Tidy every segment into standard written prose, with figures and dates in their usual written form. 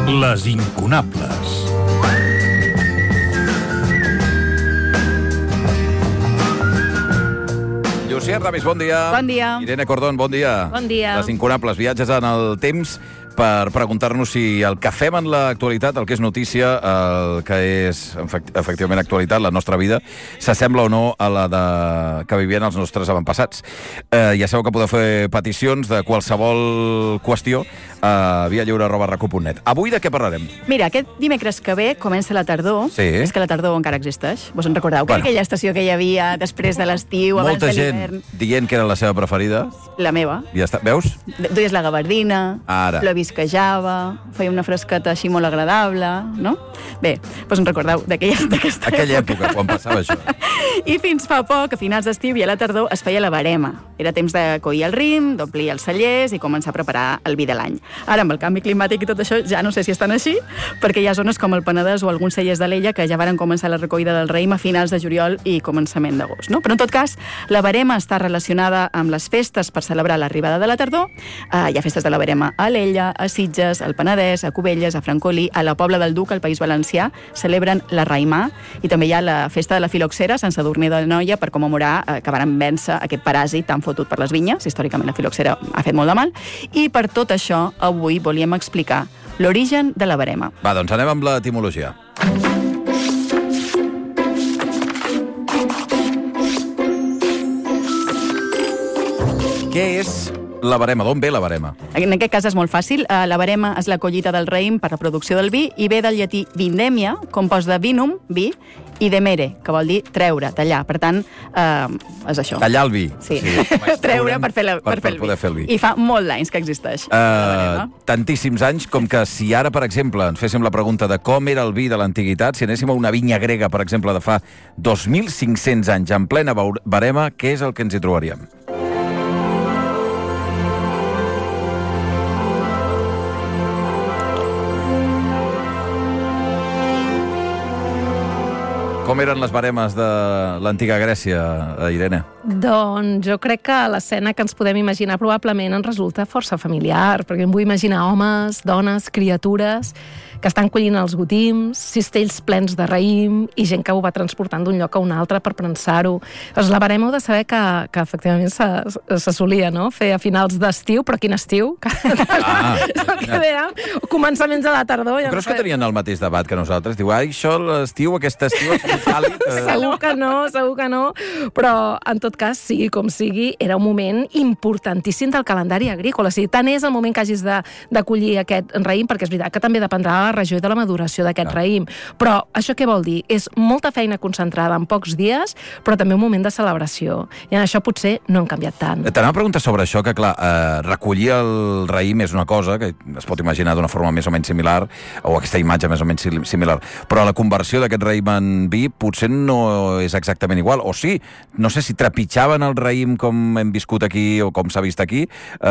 Les incunables. Llucia Ramis, bon dia. Bon dia. Irene Cordón, bon dia. Bon dia. Les incunables, viatges en el temps per preguntar-nos si el que fem en l'actualitat, el que és notícia, el que és efectivament actualitat, la nostra vida, s'assembla o no a la que vivien els nostres avantpassats. Ja sabeu que podeu fer peticions de qualsevol qüestió a viallliure@racu.net. Avui de què parlarem? Mira, aquest dimecres que ve comença la tardor. Sí. És que la tardor encara existeix. Vos en recordeu? Bueno, aquella estació que hi havia després de l'estiu, abans molta de gent l'hivern. dient que era la seva preferida. La meva. Ja està. Veus? Duies la gabardina, Ara. plevisquejava, feia una fresqueta així molt agradable, no? Bé, doncs en recordeu d'aquesta Aquella època, quan passava això. I fins fa poc, a finals d'estiu i a la tardor, es feia la verema. Era temps de collir el rim, d'omplir els cellers i començar a preparar el vi de l'any. Ara, amb el canvi climàtic i tot això, ja no sé si estan així, perquè hi ha zones com el Penedès o alguns cellers de l'Ella que ja varen començar la recollida del raïm a finals de juliol i començament d'agost, no? Però, en tot cas, la verema està relacionada amb les festes per celebrar l'arribada de la tardor. Hi ha festes de la verema a l'Ella, a Sitges, al Penedès, a Cubelles, a Francolí, a la Pobla del Duc, al País Valencià, celebren la Raimà, i també hi ha la festa de la filoxera, Sant Sadurní de Noia, per commemorar que varen vèncer aquest paràsit tan fotut per les vinyes. Històricament la filoxera ha fet molt de mal. I per tot això, avui volíem explicar l'origen de la verema. Va, doncs anem amb l'etimologia. Què és la verema? D'on ve la verema? En aquest cas és molt fàcil. La verema és la collita del raïm per la producció del vi i ve del llatí vindèmia, compost de vinum, vi, i demere, que vol dir treure, tallar. Per tant, és això. Tallar el vi. Sí. Treure per fer poder fer el vi. I fa molt d'anys que existeix. Tantíssims anys, com que si ara, per exemple, ens féssim la pregunta de com era el vi de l'antiguitat, si anéssim a una vinya grega, per exemple, de fa 2.500 anys, en plena verema, què és el que ens hi trobaríem? Com eren les veremes de l'antiga Grècia, Irene? Doncs jo crec que l'escena que ens podem imaginar probablement ens resulta força familiar, perquè em vull imaginar homes, dones, criatures que estan collint els gotims, cistells plens de raïm i gent que ho va transportant d'un lloc a un altre per prensar-ho. Doncs la verema heu de saber que efectivament se solia, no? Fer a finals d'estiu, però quin estiu? És el que dèiem. Començaments de la tardor. Ja creus que tenien el mateix debat que nosaltres? Diu, això l'estiu, aquest estiu és càlid. Segur que no, però en tot cas, sigui com sigui, era un moment importantíssim del calendari agrícola. O sigui, tant és el moment que hagis de collir aquest raïm, perquè és veritat que també dependrà de la regió i de la maduració d'aquest raïm. Però això què vol dir? És molta feina concentrada en pocs dies, però també un moment de celebració. I en això potser no han canviat tant. T'anava a preguntar sobre això, que clar, recollir el raïm és una cosa que es pot imaginar d'una forma més o menys similar, o aquesta imatge més o menys similar, però la conversió d'aquest raïm en vi potser no és exactament igual, o sí, no sé si trepitjaven el raïm com hem viscut aquí o com s'ha vist aquí,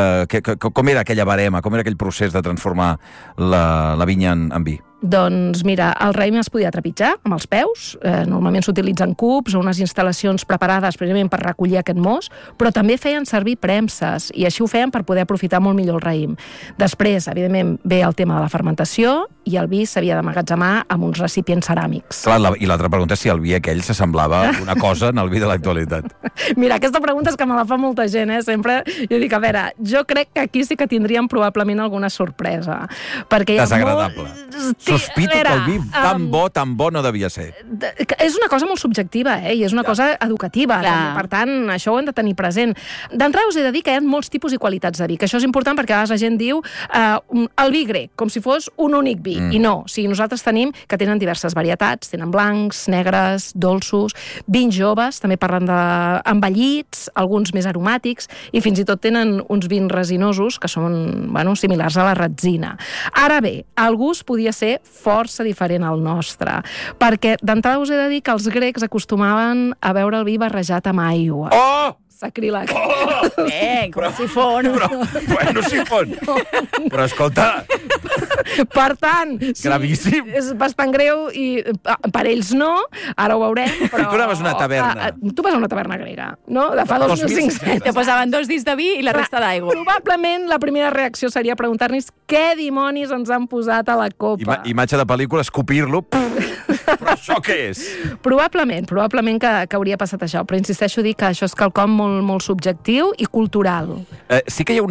com era aquella verema, com era aquell procés de transformar la vinya en vi? Doncs mira, el raïm es podia trepitjar amb els peus, normalment s'utilitzen cubs o unes instal·lacions preparades precisament per recollir aquest mos, però també feien servir premses, i així ho feien per poder aprofitar molt millor el raïm. Després, evidentment, ve el tema de la fermentació i el vi s'havia d'emmagatzemar amb uns recipients ceràmics. Clar, i l'altra pregunta és si el vi aquell s'assemblava una cosa en el vi de l'actualitat. Mira, aquesta pregunta és que me la fa molta gent, sempre. Jo dic, a veure, jo crec que aquí sí que tindríem probablement alguna sorpresa. Perquè desagradable. Sospito que el vi tan bo no devia ser. És una cosa molt subjectiva, i és una cosa educativa. Per tant, això ho hem de tenir present. D'entrada us he de dir que hi ha molts tipus i qualitats de vi, que això és important perquè a vegades la gent diu el vi grec, com si fos un únic vi. I no, o sigui, nosaltres tenim que tenen diverses varietats, tenen blancs, negres, dolços, vins joves, també parlen d'envellits, alguns més aromàtics, i fins i tot tenen uns vins resinosos que són, similars a la retzina. Ara bé, el gust podia ser força diferent al nostre, perquè d'entrada us he de dir que els grecs acostumaven a beure el vi barrejat amb aigua. Oh! Sacríleg. Com sifon. Bueno, sifon. Però escolta, Per tant, Gravíssim. és bastant greu i per ells no, ara ho veurem, però... I tu anaves a una taverna. Tu vas a una taverna grega, no? De fa 2500. Te posaven 2 dits de vi i la resta d'aigua. Probablement la primera reacció seria preguntar-nos què dimonis ens han posat a la copa. Imatge de pel·lícula, escopir-lo. Però això què és? Probablement que hauria passat això, però insisteixo a dir que això és quelcom molt, molt subjectiu i cultural. Sí que hi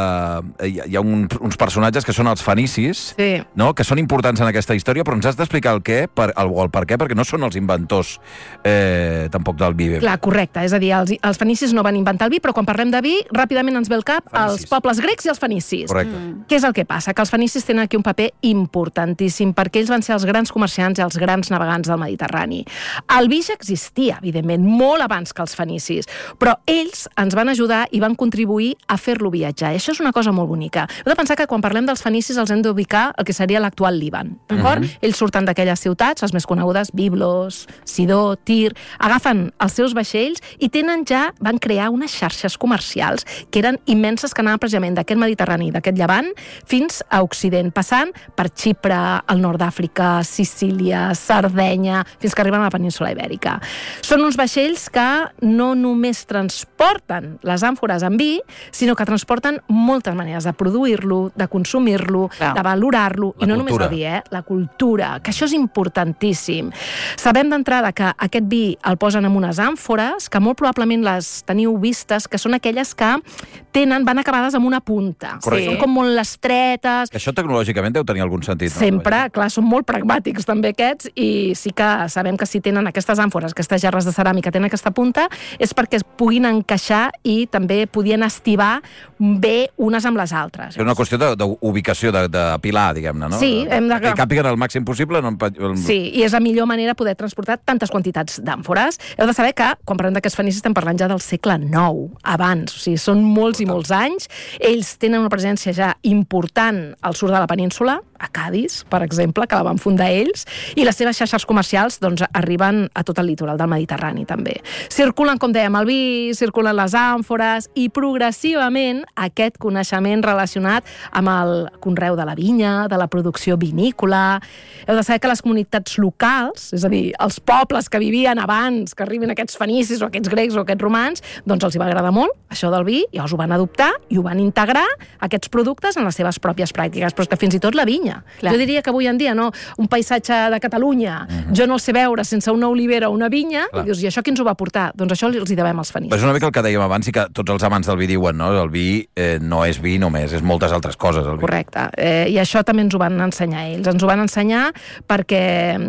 ha uns personatges que són els fenicis, Sí. no? Que són importants en aquesta història, però ens has d'explicar el què, o el per què, perquè no són els inventors tampoc del vi. Clar, correcte. És a dir, els fenicis no van inventar el vi, però quan parlem de vi, ràpidament ens ve al cap els pobles grecs i els fenicis. Correcte. Què és el que passa? Que els fenicis tenen aquí un paper importantíssim, perquè ells van ser els grans comerciants i els grans navegants del Mediterrani. El vi ja existia, evidentment, molt abans que els fenicis, però ells ens van ajudar i van contribuir a fer-lo viatjar. I això és una cosa molt bonica. Heu de pensar que quan parlem dels fenicis els hem d'ubicar el que seria l'actual Líban, d'acord? Ells surten d'aquelles ciutats, les més conegudes, Biblos, Sidó, Tir, agafen els seus vaixells i van crear unes xarxes comercials que eren immenses, que anaven precisament d'aquest Mediterrani, d'aquest Llevant, fins a Occident, passant per Xipre, el nord d'Àfrica, Sicília, Sardenya, fins que arriben a la península Ibèrica. Són uns vaixells que no només transporten les àmfores amb vi, sinó que transporten moltes maneres de produir-lo, de consumir-lo, de valorar-lo, i no només el vi, la cultura, que això és importantíssim. Sabem d'entrada que aquest vi el posen en unes àmfores, que molt probablement les teniu vistes, que són aquelles que van acabades amb una punta. Correcte. Són com molt lestretes. Això tecnològicament deu tenir algun sentit. Sempre, clar, són molt pragmàtics també aquests, i sí que sabem que si tenen aquestes àmfores, aquestes gerres de ceràmica, tenen aquesta punta, és perquè es puguin encaixar i també podien estivar bé unes amb les altres. És una qüestió d'ubicació, d'apilar, diguem-ne, no? Sí, hem de... Que càpiguen el màxim possible. Sí, i és la millor manera de poder transportar tantes quantitats d'àmfores. Heu de saber que, quan parlem d'aquests fenicis, estem parlant ja del segle IX, abans, o sigui, són molts i molts anys. Ells tenen una presència ja important al sud de la península, a Cadis, per exemple, que la van fundar ells, i les seves xarxes comercials doncs, arriben a tot el litoral del Mediterrani, també. Circulen, com dèiem, el vi, circulen les àmfores, i progressivament aquest coneixement relacionat amb el conreu de la vinya, de la producció vinícola. Heu de saber que les comunitats locals, és a dir, els pobles que vivien abans que arribin aquests fenicis o aquests grecs o aquests romans, doncs els hi va agradar molt això del vi, i els ho van adoptar i ho van integrar, aquests productes, en les seves pròpies pràctiques, però és que fins i tot la vinya. Clar. Jo diria que avui en dia, no, un paisatge de Catalunya, jo no el sé veure sense una olivera o una vinya, i dius, i això qui ens ho va portar? Doncs això els hi devem als fenicis. És una mica el que dèiem abans, i que tots els amants del vi diuen, no? El vi no és vi només, és moltes altres coses. El vi. Correcte. I això també ens ho van ensenyar ells. Ens ho van ensenyar perquè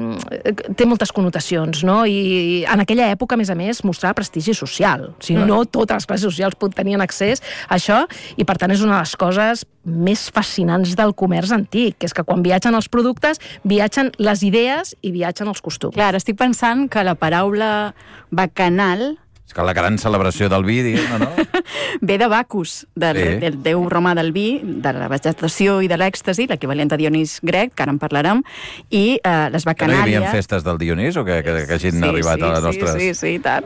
té moltes connotacions, no? I en aquella època, a més, mostrava prestigi social. O sigui, no totes les classes socials tenien accés a això, i per tant és una de les coses més fascinants del comerç antic, que és que quan viatgen els productes, viatgen les idees i viatgen els costums. Clar, estic pensant que la paraula bacanal... És que la gran celebració del vi, diguem-ne, no? Ve de Bacus, del déu romà del vi, de la vegetació i de l'èxtasi, l'equivalent a Dionís grec, que ara en parlarem, i les bacanàlia... Que no hi havia festes del Dionís, o que hagin arribat a les nostres... Sí, tant.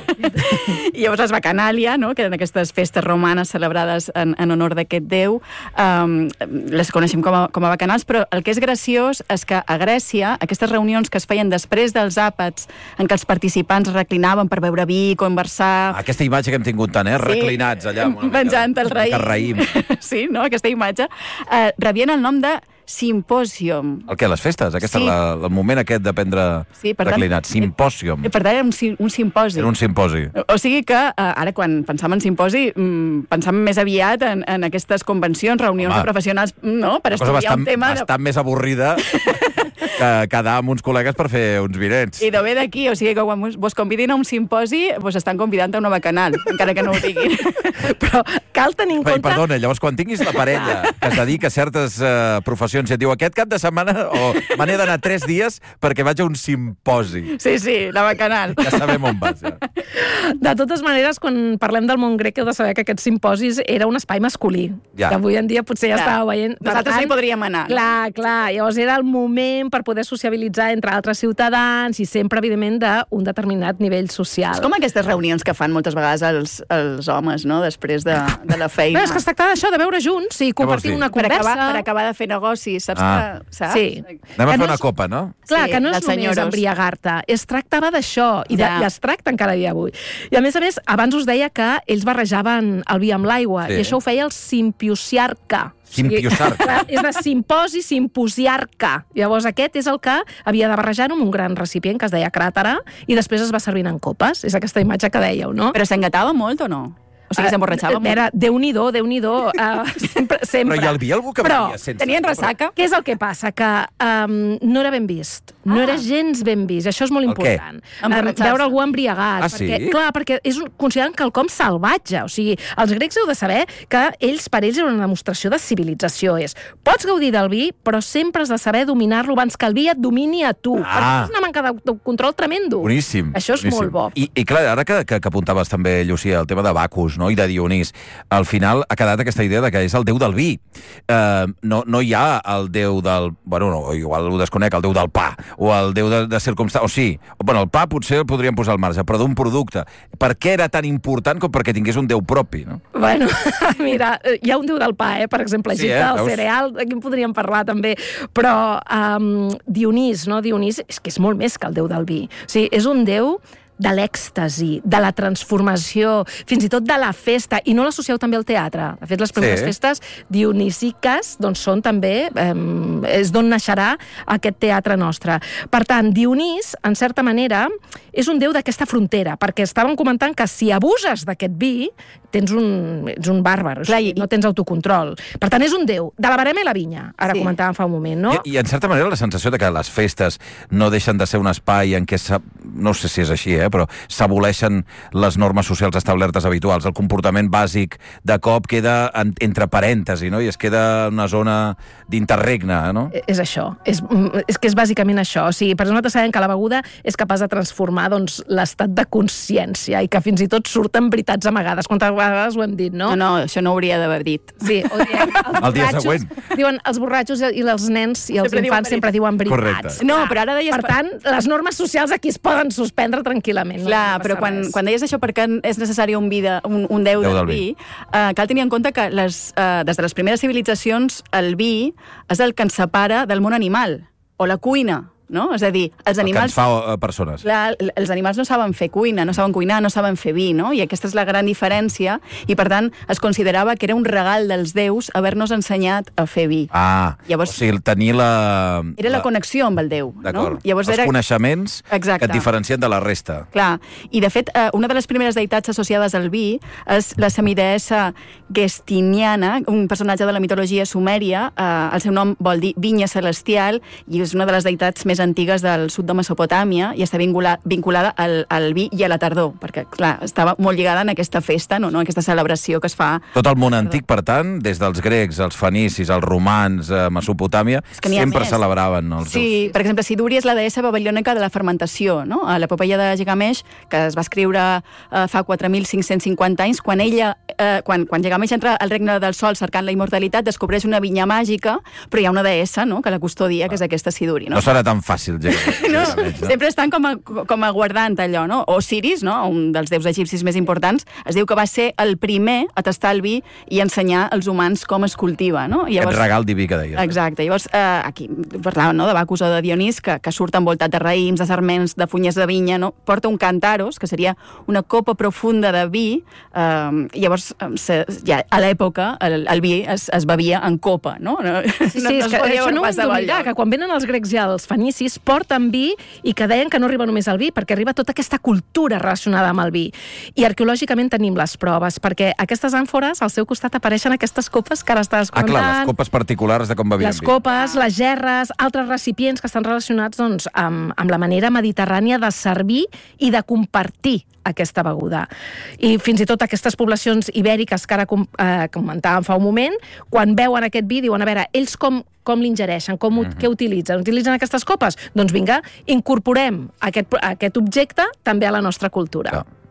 I llavors les bacanàlia, no?, que eren aquestes festes romanes celebrades en honor d'aquest déu, les coneixem com a bacanals, però el que és graciós és que a Grècia, aquestes reunions que es feien després dels àpats, en què els participants reclinaven per beure vi, conversar... Aquesta imatge que hem tingut tant, reclinats allà. Menjant el raïm. Sí, no?, aquesta imatge. Rebien el nom de simpòsium. El què, les festes? El moment aquest de prendre reclinats. Simpòsium. Per tant, era un simposi. Era un simposi. O sigui que, ara, quan pensàvem en simposi, pensàvem més aviat en aquestes convencions, reunions de professionals, no?, per estudiar un tema... Bastant més avorrida que quedar amb uns col·legues per fer uns vinets. I de ve d'aquí, o sigui que quan vos convidin a un simposi, vos estan convidant a una bacanal, encara que no ho diguin. Però cal tenir en compte... Perdona, llavors quan tinguis la parella que es dedica a certes professions i et diu aquest cap de setmana o me n'he d'anar 3 dies perquè vaig a un simposi. Sí, la bacanal. Ja sabem on vas, ja. De totes maneres, quan parlem del món grec, heu de saber que aquests simposis era un espai masculí, que avui en dia potser ja estàveu veient. Nosaltres no hi podríem anar. Clar, llavors era el moment per poder sociabilitzar entre altres ciutadans i sempre, evidentment, d'un determinat nivell social. És com aquestes reunions que fan moltes vegades els homes, no?, després de la feina. És que es tracta d'això, de veure junts i compartir una conversa. Per acabar de fer negocis, saps? Saps? Sí. Anem a fer una copa, no? Clar, que no és només embriagar-te. Es tractava d'això, i es tracta encara dia d'avui. I a més, abans us deia que ells barrejaven el vi amb l'aigua, i això ho feia el simposiarca. Simposiarca. És de simposi, simposiarca. Llavors aquest és el que havia de barrejar-ho en un gran recipient que es deia cràtera i després es va servint en copes. És aquesta imatge que dèieu, no? Però s'engatava molt o no? O sigui, s'emborratxava molt? Era Déu-n'hi-do. Sempre. Però hi havia algú que venia sense... Tenien ressaca? Què és el que passa? Que no era ben vist. No era gens ben vist. Això és molt important. Veure algú embriagat. Perquè consideren quelcom salvatge. O sigui, els grecs heu de saber que per ells era una demostració de civilització. Pots gaudir del vi, però sempre has de saber dominar-lo abans que el vi et domini a tu. Perquè és una manca d'autocontrol tremendo. Boníssim. Això és molt bo. I clar, ara que apuntaves també, Llucia, el tema de Bacus, no?, i de Dionís, al final ha quedat aquesta idea de que és el déu del vi. No hi ha el déu del... Bueno, no, igual ho desconec, el déu del pa, o el déu de circumstàncies... O sí, bueno, el pa potser el podríem posar al marge, però d'un producte. Per què era tan important com perquè tingués un déu propi, no? Bueno, mira, hi ha un déu del pa, per exemple, Egipte, el cereal, aquí en podríem parlar també, però Dionís, no? Dionís és que és molt més que el déu del vi. O sigui, és un déu de l'èxtasi, de la transformació, fins i tot de la festa, i no l'associeu també al teatre. De fet, les primeres festes dionisíques doncs són també, és d'on naixerà aquest teatre nostre. Per tant, Dionís, en certa manera, és un déu d'aquesta frontera, perquè estàvem comentant que si abuses d'aquest vi, ets un bàrbar, no tens autocontrol. Per tant, és un déu de la barema i la vinya, ara comentàvem fa un moment, no? I en certa manera la sensació de que les festes no deixen de ser un espai en què, no sé si és així, però s'aboleixen les normes socials establertes habituals. El comportament bàsic de cop queda entre parèntesi, no? I es queda una zona d'interregne, no? És això. És que és bàsicament això. O sigui, per nosaltres sabem que la beguda és capaç de transformar l'estat de consciència i que fins i tot surten veritats amagades. Quantes vegades ho hem dit, no? No, això no ho hauria d'haver dit. Sí, o diem, el dia següent. Diuen, els borratxos i els nens i els infants sempre diuen veritats. No, però ara deies... Per tant, les normes socials aquí es poden suspendre tranquil·lament. Clar, però quan deies això perquè és necessari un déu del vi, cal tenir en compte que des de les primeres civilitzacions el vi és el que ens separa del món animal, o la cuina, no? És a dir, els animals... El que ens fa persones. Clar, els animals no saben fer cuina, no saben cuinar, no saben fer vi, no? I aquesta és la gran diferència, i per tant es considerava que era un regal dels déus haver-nos ensenyat a fer vi. Llavors, o sigui, tenir la... Era la connexió amb el déu, no? Llavors els coneixements que et diferencien de la resta. Clar, i de fet, una de les primeres deïtats associades al vi és la semideessa Gestiniana, un personatge de la mitologia sumèria. El seu nom vol dir vinya celestial, i és una de les deïtats més antigues del sud de Mesopotàmia i està vinculada al vi i a la tardor, perquè, clar, estava molt lligada en aquesta festa, no? Aquesta celebració que es fa. Tot el món antic, per tant, des dels grecs, els fenicis, els romans, Mesopotàmia, sempre celebraven els déus. Sí, per exemple, Siduri és la deessa babilònica de la fermentació, no? A l'epopeia de Gilgamesh, que es va escriure fa 4.550 anys, quan Gilgamesh entra al regne del sol cercant la immortalitat, descobreix una vinya màgica, però hi ha una deessa, no?, que la custodia, que és aquesta Siduri, no? No serà tan fàcil, no, sempre estan com a guardant allò, no? Osiris, no?, un dels déus egipcis més importants, es diu que va ser el primer a tastar el vi i ensenyar als humans com es cultiva, no? Aquest regal diví que deies. Exacte. Llavors, aquí parlàvem, no?, de Bacus o de Dionís, que surt envoltat de raïms, de sarments, de funyes de vinya, no? Porta un cantaros, que seria una copa profunda de vi. Llavors, ja a l'època, el vi es bevia en copa, no? Sí, és que això no ho hem d'oblidar, que quan venen els grecs i els fenicis porten vi i que deien que no arriba només al vi, perquè arriba tota aquesta cultura relacionada amb el vi. I arqueològicament tenim les proves, perquè aquestes àmfores, al seu costat apareixen aquestes copes que ara estàs comentant. Clar, les copes particulars de com bevien vi. Les copes, les gerres, altres recipients que estan relacionats doncs, amb la manera mediterrània de servir i de compartir aquesta beguda. I fins i tot aquestes poblacions ibèriques que ara comentàvem fa un moment, quan veuen aquest vi diuen, a veure, ells com l'ingereixen, què utilitzen? Utilitzen aquestes copes? Doncs vinga, incorporem aquest objecte també a la nostra cultura.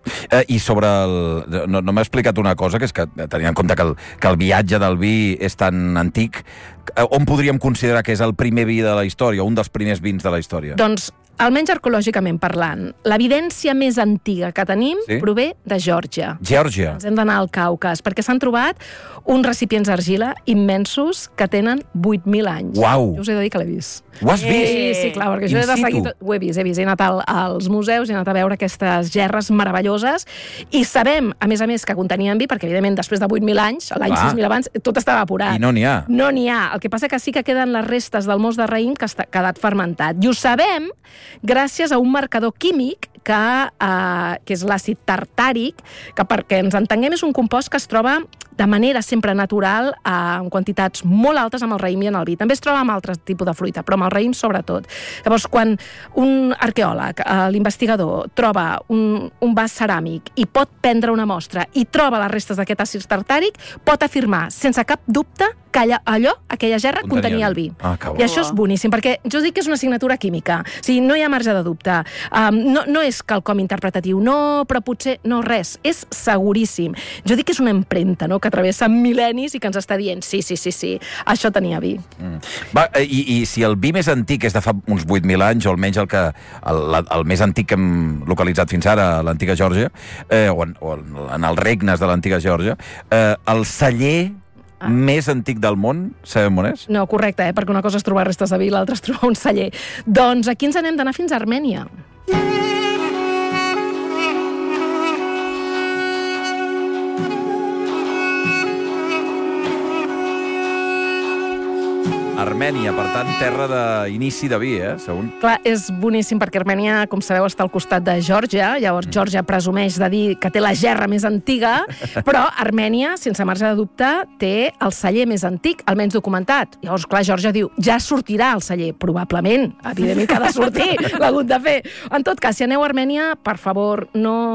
I sobre el... No m'ha explicat una cosa, que és que, tenint en compte que el viatge del vi és tan antic, on podríem considerar que és el primer vi de la història, un dels primers vins de la història? Doncs, almenys arqueològicament parlant, l'evidència més antiga que tenim prové de Geòrgia. Geòrgia? Ens hem d'anar al Caucas, perquè s'han trobat uns recipients d'argila immensos que tenen 8.000 anys. Uau! Jo us he de dir que l'he vist. Ho has vist? Sí, clar, perquè jo he de seguir... Ho he vist. He anat als museus, he anat a veure aquestes gerres meravelloses i sabem, a més, que contenien vi, perquè, evidentment, després de 8.000 anys, l'any 6.000 abans, tot estava evaporat. I no n'hi ha. No n'hi ha. El que passa que sí que queden les restes del most de raïm que ha quedat fermentat. I ho sabem gràcies a un marcador químic que és l'àcid tartàric, que, perquè ens entenguem, és un compost que es troba de manera sempre natural en quantitats molt altes amb el raïm i en el vi. També es troba amb altres tipus de fruita, però amb el raïm sobretot. Llavors, quan un arqueòleg, l'investigador, troba un vas ceràmic i pot prendre una mostra i troba les restes d'aquest àcid tartàric, pot afirmar sense cap dubte que aquella gerra contenia el vi. I això és boníssim, perquè jo dic que és una assignatura química. O sigui, no hi ha marge de dubte. No és quelcom interpretatiu, no, però potser no res. És seguríssim. Jo dic que és una empremta, no?, que travessa mil·lennis i que ens està dient sí, això tenia vi. I si el vi més antic és de fa uns 8.000 anys, o almenys el més antic que hem localitzat fins ara, a l'antiga Geòrgia, o en els regnes de l'antiga Geòrgia, el celler més antic del món, sabem on és? No, correcte, perquè una cosa és trobar restes de vi i l'altra és trobar un celler. Doncs aquí ens n'hem d'anar fins a Armènia. Armènia, per tant, terra d'inici de vi, segon. Clar, és boníssim perquè Armènia, com sabeu, està al costat de Geòrgia. Llavors, Geòrgia presumeix de dir que té la gerra més antiga, però Armènia, sense marge de dubte, té el celler més antic, almenys documentat. Llavors, clar, Geòrgia diu, ja sortirà el celler. Probablement, evidentment que ha de sortir, l'ha hagut de fer. En tot cas, si aneu a Armènia, per favor,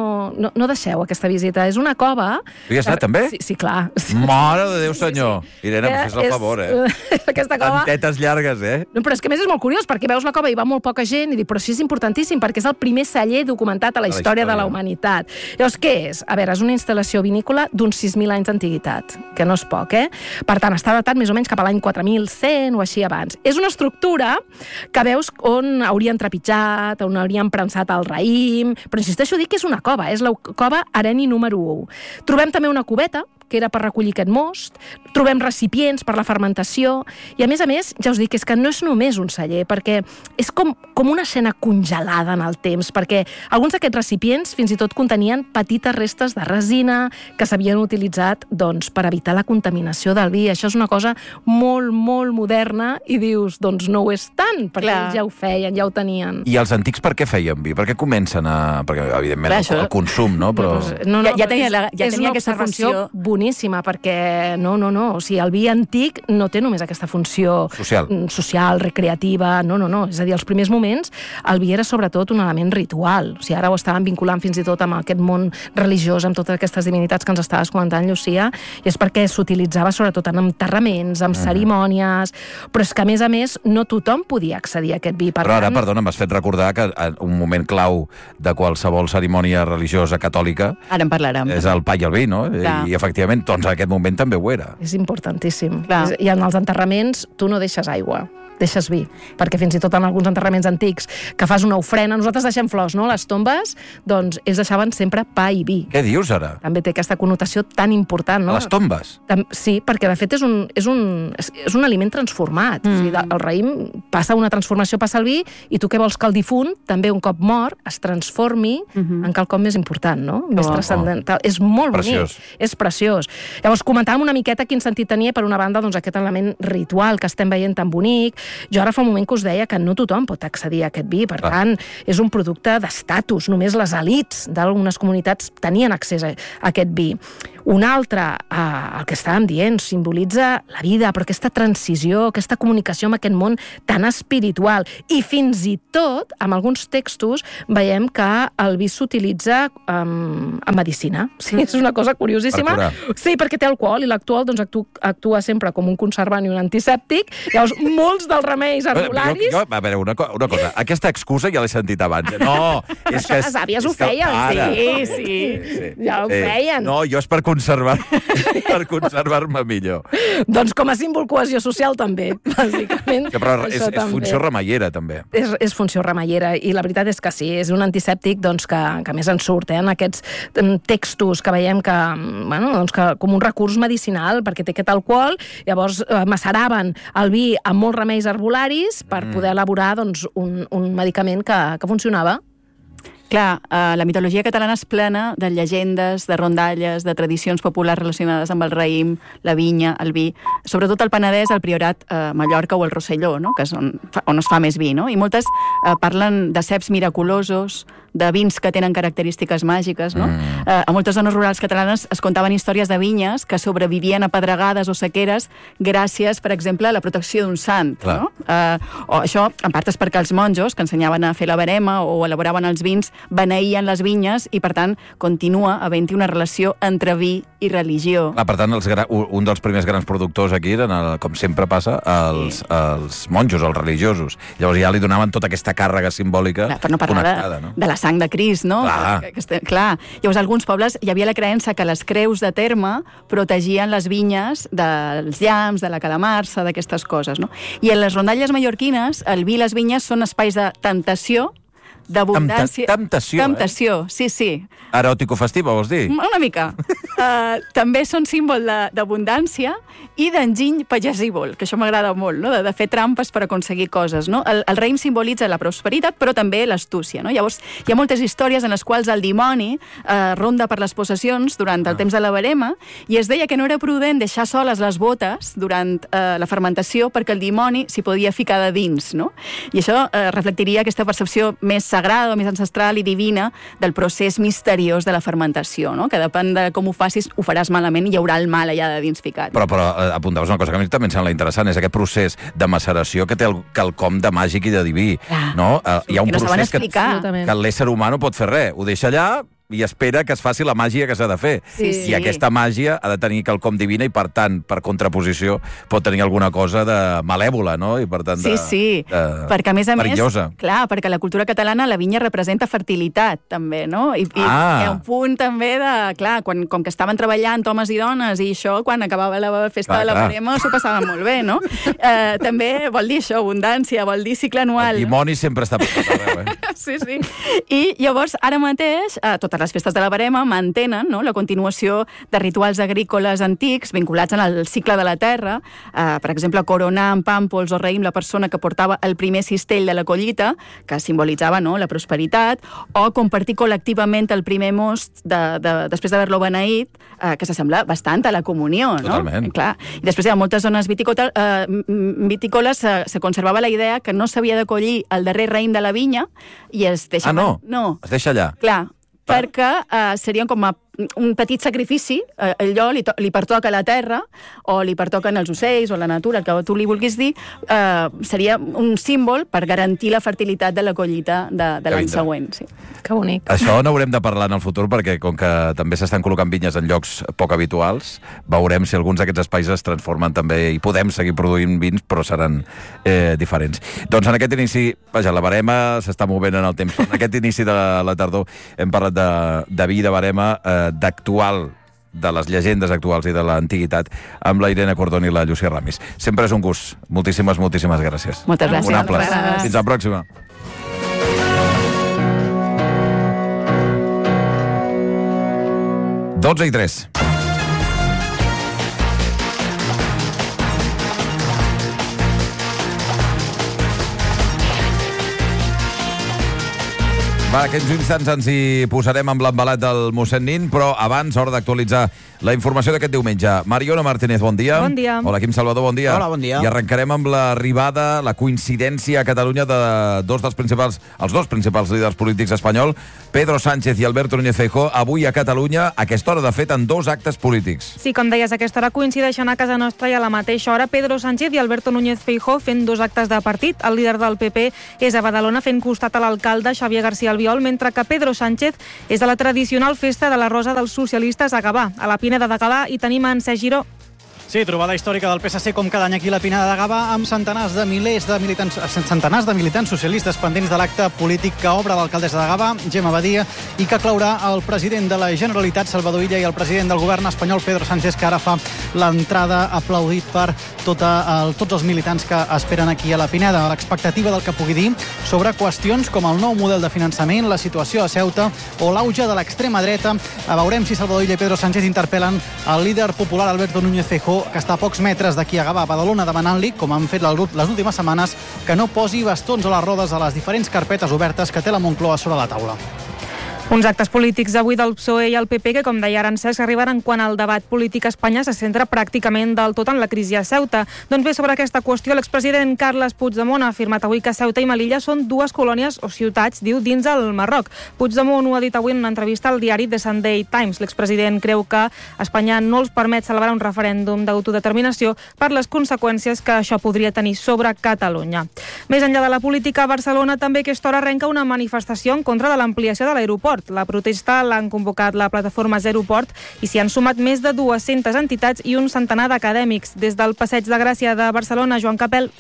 no deixeu aquesta visita. És una cova... Tu hi has anat, també? Sí, clar. Mare de Déu, senyor! Irene, fes el favor, Aquesta cova... Amb tetes llargues, No, però és que a més és molt curiós, perquè veus la cova i va molt poca gent, i dic, però sí és importantíssim, perquè és el primer celler documentat a la història de la humanitat. Llavors, què és? A veure, és una instal·lació vinícola d'uns 6.000 anys d'antiguitat, que no és poc, Per tant, està datat més o menys cap a l'any 4100 o així abans. És una estructura que veus on haurien trepitjat, on haurien premsat el raïm, però insisteixo a dir que és una cova, és la cova Areni número 1. Trobem també una cubeta, que era per recollir aquest most, trobem recipients per la fermentació, i a més, ja us dic, és que no és només un celler, perquè és com una escena congelada en el temps, perquè alguns d'aquests recipients fins i tot contenien petites restes de resina que s'havien utilitzat doncs, per evitar la contaminació del vi. Això és una cosa molt, molt moderna, i dius, doncs no ho és tant, perquè ells ja ho feien, ja ho tenien. I els antics per què feien vi? Per què comencen a... Perquè, evidentment, el consum, no? Però... Ja tenia aquesta funció boníssima, perquè no, o sigui, el vi antic no té només aquesta funció social, recreativa, no, és a dir, als primers moments el vi era sobretot un element ritual, o sigui, ara ho estàvem vinculant fins i tot amb aquest món religiós, amb totes aquestes divinitats que ens estaves comentant, Llucia, i és perquè s'utilitzava sobretot en enterraments, en cerimònies, però és que a més no tothom podia accedir a aquest vi. Però ara, perdona, m'has fet recordar que un moment clau de qualsevol cerimònia religiosa catòlica ara en parlarem. És el pa i el vi, no? I efectivament, doncs en aquest moment també ho era. És importantíssim. I en els enterraments tu no deixes aigua, deixes vi, perquè fins i tot en alguns enterraments antics que fas una ofrena, nosaltres deixem flors, no?, les tombes, doncs ells deixaven sempre pa i vi. Què dius ara? També té aquesta connotació tan important, no? A les tombes? Sí, perquè de fet és un aliment transformat. O sigui, el raïm passa una transformació, passa el vi, i tu què vols? Que el difunt, també un cop mort, es transformi en quelcom més important, no? Més transcendental. És molt bonic. És preciós. Llavors, comentàvem una miqueta quin sentit tenia, per una banda, doncs, aquest element ritual que estem veient tan bonic. Jo ara fa un moment que us deia que no tothom pot accedir a aquest vi, per tant, és un producte d'estatus, només les elits d'algunes comunitats tenien accés a aquest vi. Un altre, el que estàvem dient, simbolitza la vida, però aquesta transició, aquesta comunicació amb aquest món tan espiritual. I fins i tot, amb alguns textos, veiem que el vi s'utilitza en medicina. Sí, és una cosa curiosíssima. Sí, perquè té alcohol, i l'alcohol doncs, actua sempre com un conservant i un antisèptic. Llavors, molts dels remeis herbolaris... A veure, una cosa. Aquesta excusa ja l'he sentit abans. No, és que... Les àvies ho feien, sí. Ja ho feien. No, jo és per conservar-me millor. Doncs com a símbol cohesió social també, bàsicament. Però és funció remeiera, també. És funció remeiera, i la veritat és que sí, és un antisèptic doncs, que més en surt, en aquests textos que veiem que, bueno, doncs que com un recurs medicinal, perquè té aquest alcohol, llavors maceraven el vi amb molts remeis herbolaris per poder elaborar doncs, un medicament que funcionava. Clar, la mitologia catalana és plena de llegendes, de rondalles, de tradicions populars relacionades amb el raïm, la vinya, el vi, sobretot el Penedès, el Priorat, Mallorca o el Rosselló, no? Que és on es fa més vi, no? I moltes parlen de ceps miraculosos, de vins que tenen característiques màgiques, no? A moltes zones rurals catalanes es contaven històries de vinyes que sobrevivien a pedregades o sequeres gràcies, per exemple, a la protecció d'un sant, no? O això, en part, és perquè els monjos, que ensenyaven a fer la verema o elaboraven els vins, beneïen les vinyes i, per tant, continua havent-hi una relació entre vi i religió. Per tant, un dels primers grans productors aquí eren, com sempre passa, els monjos, els religiosos. Llavors ja li donaven tota aquesta càrrega simbòlica connectada, no? De la sang de Crist, no? Clar. Llavors, a alguns pobles hi havia la creença que les creus de terme protegien les vinyes dels llamps, de la calamarsa, d'aquestes coses, no? I en les rondalles mallorquines, el vi i les vinyes són espais de temptació, d'abundància... Temptació, sí. Eròtico-festiva, vols dir? Una mica. També són símbol d'abundància i d'enginy pagesívol, que això m'agrada molt, no? De fer trampes per aconseguir coses, no? El raïm simbolitza la prosperitat, però també l'astúcia, no? Llavors, hi ha moltes històries en les quals el dimoni ronda per les possessions durant el temps de la verema, i es deia que no era prudent deixar soles les botes durant la fermentació perquè el dimoni s'hi podia ficar de dins, no? I això reflectiria aquesta percepció més sagrada, més ancestral i divina del procés misteriós de la fermentació, no? Que depèn de com ho facis, ho faràs malament i hi haurà el mal allà de dins ficat. Però apuntaves una cosa que a mi també em sembla interessant, és aquest procés de maceració que té el quelcom de màgic i de diví, no? Hi ha un procés que l'ésser humà no pot fer res, ho deixa allà i espera que es faci la màgia que s'ha de fer. I aquesta màgia ha de tenir quelcom divina i, per tant, per contraposició, pot tenir alguna cosa de malèvola, no? I, per tant, perquè, a més, clar, perquè la cultura catalana la vinya representa fertilitat, també, no? I hi ha un punt, també, de... Clar, com que estaven treballant homes i dones, i això, quan acabava la festa de la verema, s'ho passava molt bé, no? També vol dir això, abundància, vol dir cicle anual. El dimoni sempre està per tot arreu, Sí. I llavors, ara mateix, totes les festes de la verema mantenen, no, la continuació de rituals agrícoles antics vinculats al cicle de la terra. Per exemple, coronar amb pàmpols o raïm la persona que portava el primer cistell de la collita, que simbolitzava, no, la prosperitat, o compartir col·lectivament el primer most després d'haver-lo beneït, que s'assembla bastant a la comunió, no? Totalment. Clar. I després, en moltes zones vitícoles se conservava la idea que no s'havia de collir el darrer raïm de la vinya i es deixa... No. Es deixa allà. Clar, perquè serien com un petit sacrifici, allò li pertoca a la terra, o li pertoquen els ocells, o la natura, el que tu li vulguis dir, seria un símbol per garantir la fertilitat de la collita de l'any següent. Sí. Que bonic. Això n'haurem de parlar en el futur, perquè com que també s'estan col·locant vinyes en llocs poc habituals, veurem si alguns d'aquests espais es transformen també i podem seguir produint vins, però seran diferents. Doncs en aquest inici, vaja, la verema s'està movent en el temps. En aquest inici de la tardor hem parlat de vi, de verema, d'actual, de les llegendes actuals i de l'antiguitat, amb la Irene Cordón i la Llucia Ramis. Sempre és un gust. Moltíssimes gràcies. Moltes gràcies. Fins la pròxima. Dotze i 3. Va, aquests instants ens hi posarem amb l'embalat del mossèn Nin, però abans, hora d'actualitzar la informació d'aquest diumenge. Mariona Martínez, bon dia. Bon dia. Hola, Quim Salvador, bon dia. Hola, bon dia. I arrencarem amb l'arribada, la coincidència a Catalunya de els dos principals líders polítics espanyols, Pedro Sánchez i Alberto Núñez Feijóo, avui a Catalunya, a aquesta hora, de fet, en dos actes polítics. Sí, com deies, a aquesta hora coincideixen a casa nostra i a la mateixa hora Pedro Sánchez i Alberto Núñez Feijóo fent dos actes de partit. El líder del PP és a Badalona fent costat a l'alcalde Xavier García Albiol, mentre que Pedro Sánchez és a la tradicional festa de la Rosa dels Socialistes a Gavà. A la Pineda de Gavà hi tenim en Sergi Giró. Sí, trobada històrica del PSC com cada any aquí a la Pineda de Gavà, amb centenars de militants socialistes pendents de l'acte polític que obre l'alcaldessa de Gavà, Gemma Badia, i que claurà el president de la Generalitat, Salvador Illa, i el president del govern espanyol, Pedro Sánchez, que ara fa l'entrada aplaudit per tots els militants que esperen aquí a la Pineda. L'expectativa del que pugui dir sobre qüestions com el nou model de finançament, la situació a Ceuta o l'auge de l'extrema dreta. Veurem si Salvador Illa i Pedro Sánchez interpel·len el líder popular Alberto Núñez Feijóo, que està a pocs metres d'aquí a Gavà, a Badalona, demanant-li, com han fet les últimes setmanes, que no posi bastons a les rodes a les diferents carpetes obertes que té la Moncloa sobre la taula. Uns actes polítics avui del PSOE i el PP que, com deia ara en Cesc, arribaran quan el debat polític a Espanya se centra pràcticament del tot en la crisi a Ceuta. Doncs bé, sobre aquesta qüestió, l'expresident Carles Puigdemont ha afirmat avui que Ceuta i Melilla són dues colònies o ciutats, diu, dins el Marroc. Puigdemont ho ha dit avui en una entrevista al diari The Sunday Times. L'expresident creu que Espanya no els permet celebrar un referèndum d'autodeterminació per les conseqüències que això podria tenir sobre Catalunya. Més enllà de la política, a Barcelona també a aquesta hora arrenca una manifestació en contra de l'ampliació de l'aeroport. La protesta l'han convocat la plataforma Zero Port i s'hi han sumat més de 200 entitats i un centenar d'acadèmics. Des del Passeig de Gràcia de Barcelona, Joan Capel.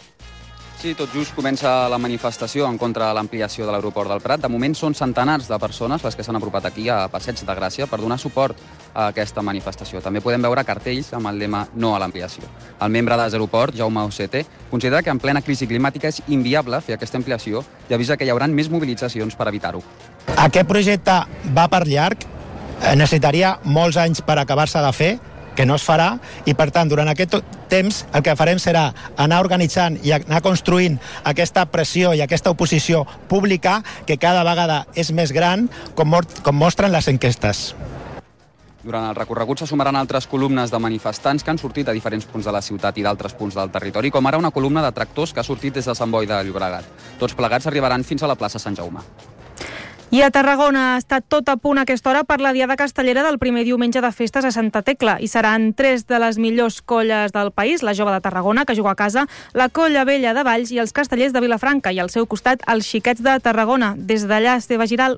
Sí, tot just comença la manifestació en contra de l'ampliació de l'aeroport del Prat. De moment són centenars de persones les que s'han apropat aquí a Passeig de Gràcia per donar suport a aquesta manifestació. També podem veure cartells amb el lema no a l'ampliació. El membre de Zeroport, Jaume Ocete, considera que en plena crisi climàtica és inviable fer aquesta ampliació i avisa que hi haurà més mobilitzacions per evitar-ho. Aquest projecte va per llarg, necessitaria molts anys per acabar-se de fer, que no es farà, i per tant, durant aquest temps el que farem serà anar organitzant i anar construint aquesta pressió i aquesta oposició pública que cada vegada és més gran, com mostren les enquestes. Durant el recorregut se sumaran altres columnes de manifestants que han sortit a diferents punts de la ciutat i d'altres punts del territori, com ara una columna de tractors que ha sortit des de Sant Boi de Llobregat. Tots plegats arribaran fins a la plaça Sant Jaume. I a Tarragona ha estat tot a punt a aquesta hora per la Diada Castellera del primer diumenge de festes a Santa Tecla. I seran 3 de les millors colles del país, la Jove de Tarragona, que juga a casa, la Colla Vella de Valls i els Castellers de Vilafranca, i al seu costat els Xiquets de Tarragona. Des d'allà, Esteve Giral.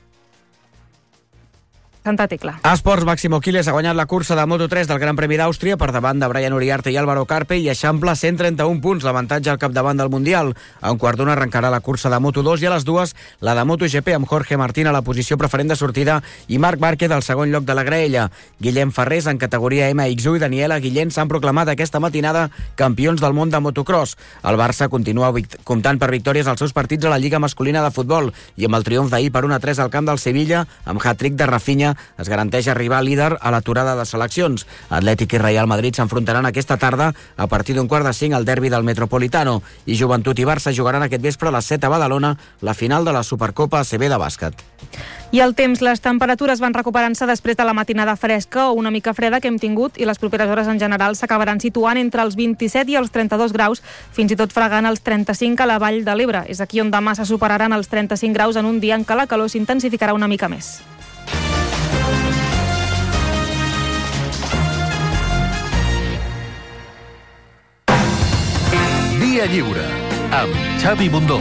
Santa Tecla. Esports, Máximo Quiles ha guanyat la cursa de Moto3 del Gran Premi d'Àustria per davant de Brian Uriarte i Álvaro Carpe i eixampla 131 punts, l'avantatge al capdavant del Mundial. A un quart d'una arrencarà la cursa de Moto2 i a les 2 la de MotoGP amb Jorge Martín a la posició preferent de sortida i Marc Márquez al segon lloc de la graella. Guillem Ferrés en categoria MX1 i Daniela Guillén s'han proclamat aquesta matinada campions del món de motocross. El Barça continua comptant per victòries als seus partits a la Lliga masculina de futbol i amb el triomf d'ahir per 1-3 al camp del Sevilla amb hat-trick de Rafinha es garanteix arribar líder a l'aturada de seleccions. Atlètic i Real Madrid s'enfrontaran aquesta tarda a partir d'un 4:45 al derbi del Metropolitano i Joventut i Barça jugaran aquest vespre a les 7 a Badalona la final de la Supercopa ACB de bàsquet. I el temps, les temperatures van recuperant-se després de la matinada fresca o una mica freda que hem tingut i les properes hores en general s'acabaran situant entre els 27 i els 32 graus, fins i tot fregant els 35 a la Vall de l'Ebre. És aquí on demà se superaran els 35 graus en un dia en què la calor s'intensificarà una mica més. Via Lliure, amb Xavi Bundó.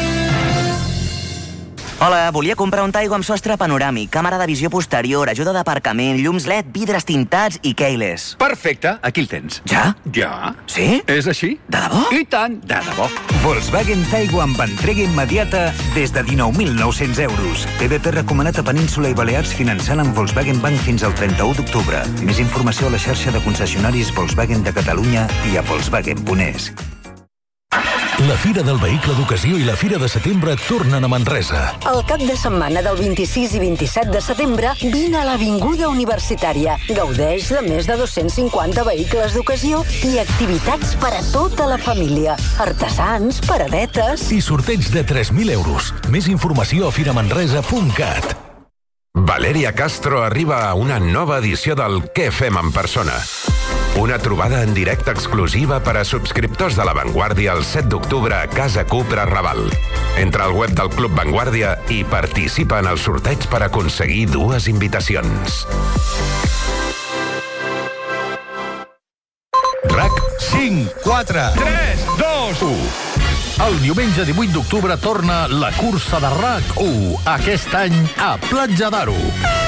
Hola, volia comprar un Taigo amb sostre panoràmic, càmera de visió posterior, ajuda d'aparcament, llums LED, vidres tintats i keyless. Perfecte, aquí el tens. Ja? Ja. Sí? És així? De debò? I tant, de debò. Volkswagen Taigo amb entrega immediata des de 19.900 euros. PVP recomanat a Península i Balears finançant amb Volkswagen Bank fins al 31 d'octubre. Més informació a la xarxa de concessionaris Volkswagen de Catalunya i a Volkswagen.es. La Fira del Vehicle d'Ocasió i la Fira de Setembre tornen a Manresa. El cap de setmana del 26 i 27 de setembre vine a l'Avinguda Universitària. Gaudeix de més de 250 vehicles d'ocasió i activitats per a tota la família. Artesans, paradetes... I sorteig de 3.000 euros. Més informació a firamanresa.cat. Valeria Castro arriba a una nova edició del Què fem en persona? Una trobada en directe exclusiva per a subscriptors de La Vanguardia el 7 d'octubre a Casa Cupra Raval. Entra al web del Club Vanguardia i participa en el sorteig per aconseguir 2 invitacions. RAC 5, 4, 3, 2, 1. El diumenge 18 d'octubre torna la cursa de RAC 1, aquest any a Platja d'Aro.